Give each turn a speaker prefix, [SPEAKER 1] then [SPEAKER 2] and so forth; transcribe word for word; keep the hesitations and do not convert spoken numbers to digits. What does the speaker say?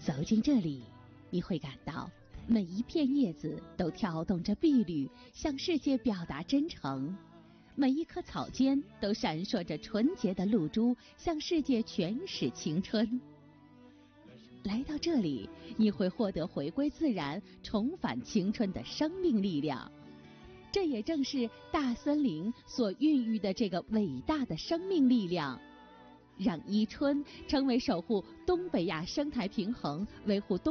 [SPEAKER 1] 走进这里，你会感到每一片叶子都跳动着碧绿，向世界表达真诚；每一棵草尖都闪烁着纯洁的露珠，向世界诠释青春。来到这里，你会获得回归自然、重返青春的生命力量。这也正是大森林所孕育的这个伟大的生命力量，让伊春成为守护东北亚生态平衡、维护东